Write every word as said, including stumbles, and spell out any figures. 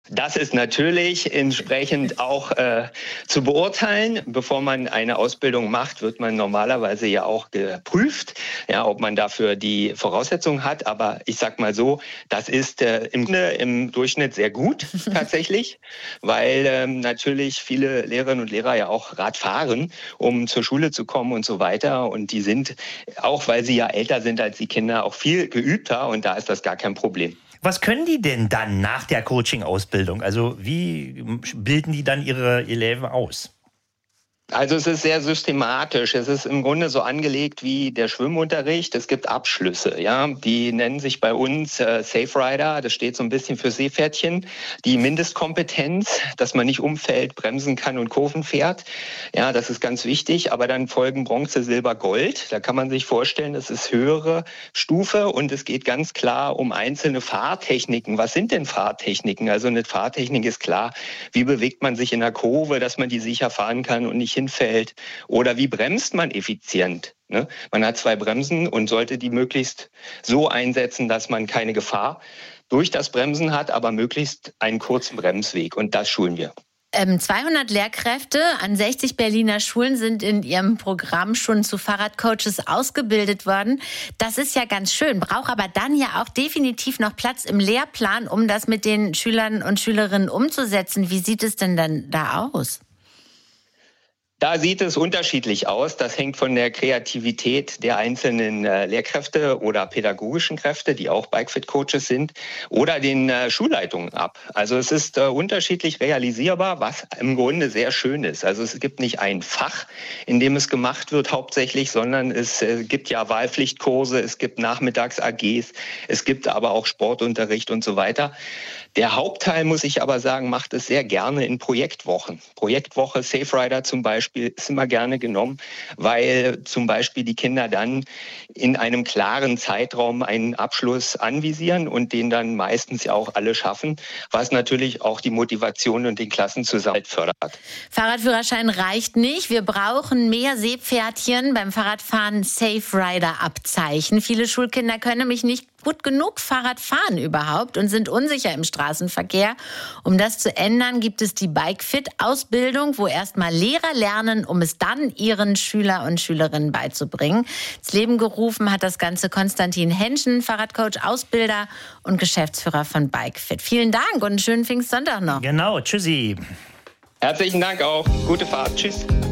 Das ist natürlich entsprechend auch äh, zu beurteilen. Bevor man eine Ausbildung macht, wird man normalerweise ja auch geprüft, ja, ob man dafür die Voraussetzungen hat. Aber ich sag mal so, das ist äh, im, im Durchschnitt sehr gut tatsächlich, weil ähm, natürlich viele Lehrerinnen und Lehrer ja auch Rad fahren, um zur Schule zu kommen und so weiter. Und die sind, auch weil sie ja älter sind als die Kinder, auch viel geübter und da ist das gar kein Problem. Was können die denn dann nach der Coaching-Ausbildung? Also wie bilden die dann ihre Eleven aus? Also es ist sehr systematisch. Es ist im Grunde so angelegt wie der Schwimmunterricht. Es gibt Abschlüsse, ja, die nennen sich bei uns äh, Safe Rider. Das steht so ein bisschen für Seepferdchen. Die Mindestkompetenz, dass man nicht umfällt, bremsen kann und Kurven fährt. Ja, das ist ganz wichtig. Aber dann folgen Bronze, Silber, Gold. Da kann man sich vorstellen, das ist höhere Stufe und es geht ganz klar um einzelne Fahrtechniken. Was sind denn Fahrtechniken? Also eine Fahrtechnik ist klar, wie bewegt man sich in der Kurve, dass man die sicher fahren kann und nicht hinfällt. Oder wie bremst man effizient? Ne? Man hat zwei Bremsen und sollte die möglichst so einsetzen, dass man keine Gefahr durch das Bremsen hat, aber möglichst einen kurzen Bremsweg. Und das schulen wir. Ähm, zweihundert Lehrkräfte an sechzig Berliner Schulen sind in ihrem Programm schon zu Fahrradcoaches ausgebildet worden. Das ist ja ganz schön, braucht aber dann ja auch definitiv noch Platz im Lehrplan, um das mit den Schülern und Schülerinnen umzusetzen. Wie sieht es denn dann da aus? Da sieht es unterschiedlich aus. Das hängt von der Kreativität der einzelnen äh, Lehrkräfte oder pädagogischen Kräfte, die auch Bikefit-Coaches sind, oder den äh, Schulleitungen ab. Also es ist äh, unterschiedlich realisierbar, was im Grunde sehr schön ist. Also es gibt nicht ein Fach, in dem es gemacht wird hauptsächlich, sondern es äh, gibt ja Wahlpflichtkurse, es gibt Nachmittags-A Gs, es gibt aber auch Sportunterricht und so weiter. Der Hauptteil, muss ich aber sagen, macht es sehr gerne in Projektwochen. Projektwoche Safe Rider zum Beispiel ist immer gerne genommen, weil zum Beispiel die Kinder dann in einem klaren Zeitraum einen Abschluss anvisieren und den dann meistens ja auch alle schaffen, was natürlich auch die Motivation und den Klassenzusammenhalt fördert. Fahrradführerschein reicht nicht. Wir brauchen mehr Seepferdchen beim Fahrradfahren Safe Rider Abzeichen. Viele Schulkinder können nämlich nicht gut genug Fahrrad fahren überhaupt und sind unsicher im Straßenverkehr. Um das zu ändern, gibt es die Bikefit-Ausbildung, wo erstmal Lehrer lernen, um es dann ihren Schüler und Schülerinnen beizubringen. Ins Leben gerufen hat das Ganze Konstantin Henschen, Fahrradcoach, Ausbilder und Geschäftsführer von Bikefit. Vielen Dank und einen schönen Pfingstsonntag noch. Genau, tschüssi. Herzlichen Dank auch. Gute Fahrt. Tschüss.